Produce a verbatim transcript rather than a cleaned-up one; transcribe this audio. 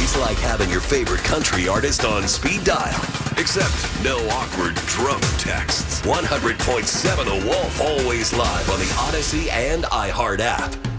It's like having your favorite country artist on speed dial. Except no awkward drunk texts. one hundred point seven The Wolf, always live on the Odyssey and iHeart app.